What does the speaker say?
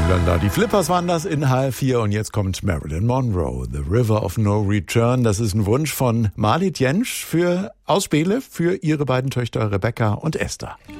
Lala. Die Flippers waren das in HR4 und jetzt kommt Marilyn Monroe, The River of No Return. Das ist ein Wunsch von Marlit Jentsch für Ausspiele für ihre beiden Töchter Rebecca und Esther.